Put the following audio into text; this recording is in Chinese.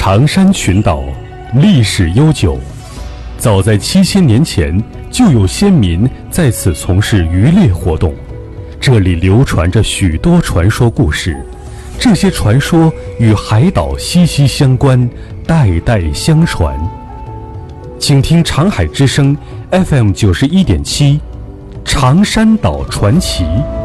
长山群岛历史悠久，早在7000年前就有先民在此从事渔猎活动，这里流传着许多传说故事，这些传说与海岛息息相关，代代相传。请听长海之声 FM91.7，长山岛传奇。